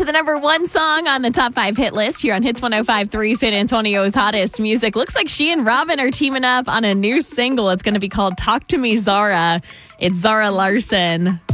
to the number one song on the top 5 hit list here on Hits 105.3, San Antonio's hottest music. Looks like she and Robin are teaming up on a new single. It's going to be called Talk to Me, Zara. It's Zara Larsson.